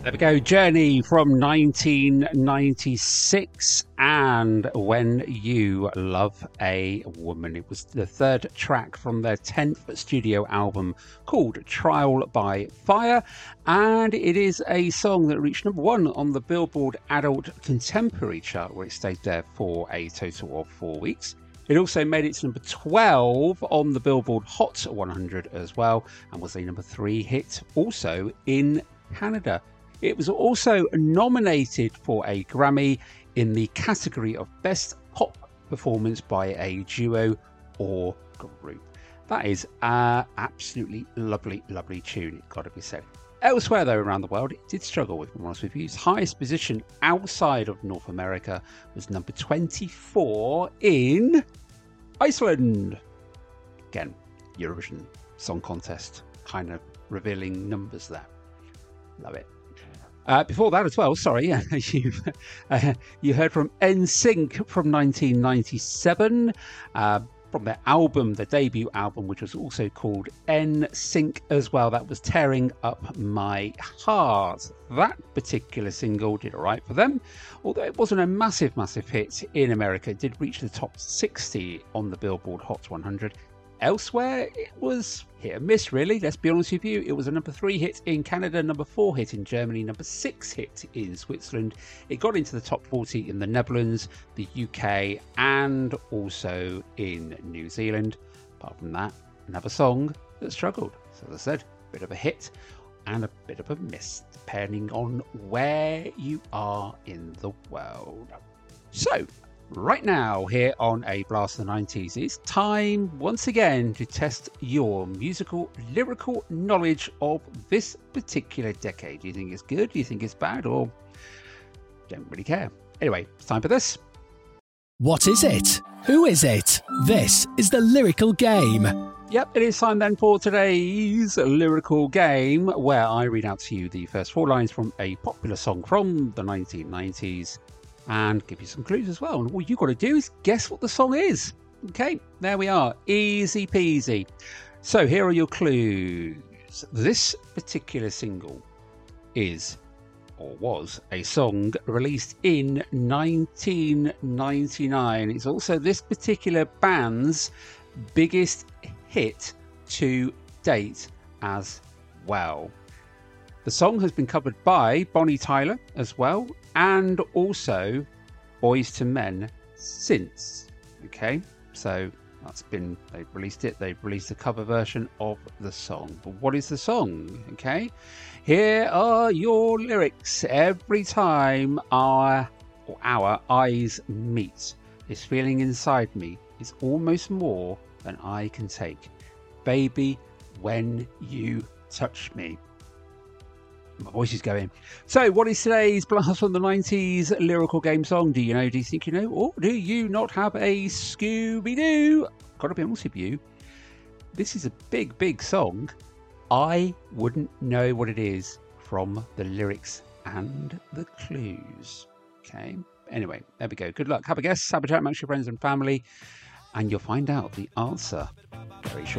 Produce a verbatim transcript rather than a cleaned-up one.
There we go, Journey from nineteen ninety-six, and When You Love a Woman. It was the third track from their tenth studio album called Trial by Fire, and it is a song that reached number one on the Billboard Adult Contemporary chart, where it stayed there for a total of four weeks. It also made it to number twelve on the Billboard Hot one hundred as well, and was a number three hit also in Canada. It was also nominated for a Grammy in the category of Best Pop Performance by a Duo or Group. That is an absolutely lovely, lovely tune, it's got to be said. Elsewhere, though, around the world, it did struggle, if I'm honest with you. Its highest position outside of North America was number twenty-four in Iceland. Again, Eurovision Song Contest, kind of revealing numbers there. Love it. Uh, before that as well, sorry, you uh, you heard from N Sync from nineteen ninety-seven, uh, from their album, their debut album, which was also called N Sync as well. That was Tearing Up My Heart. That particular single did all right for them, although it wasn't a massive, massive hit in America. It did reach the top sixty on the Billboard Hot one hundred. Elsewhere, it was hit and miss, really. Let's be honest with you. It was a number three hit in Canada, number four hit in Germany, number six hit in Switzerland. It got into the top forty in the Netherlands, the U K, and also in New Zealand. Apart from that, another song that struggled. So as I said, a bit of a hit and a bit of a miss, depending on where you are in the world. So, right now, here on A Blast of the nineties, it's time once again to test your musical, lyrical knowledge of this particular decade. Do you think it's good? Do you think it's bad? Or don't really care? Anyway, it's time for this. What is it? Who is it? This is the Lyrical Game. Yep, it is time then for today's lyrical game, where I read out to you the first four lines from a popular song from the nineteen nineties. And give you some clues as well. And all you got to do is guess what the song is. Okay, there we are. Easy peasy. So here are your clues. This particular single is, or was, a song released in nineteen ninety-nine. It's also this particular band's biggest hit to date as well. The song has been covered by Bonnie Tyler as well, and also Boyz two Men since. Okay, so that's been, they've released it, they've released a cover version of the song. But what is the song? Okay, here are your lyrics. Every time our, or our eyes meet, this feeling inside me is almost more than I can take. Baby, when you touch me. My voice is going. So, what is today's Blast from the nineties lyrical game song? Do you know? Do you think you know? Or do you not have a Scooby-Doo? Got to be honest with you. This is a big, big song. I wouldn't know what it is from the lyrics and the clues. Okay. Anyway, there we go. Good luck. Have a guess. Have a chat amongst your friends and family. And you'll find out the answer very shortly.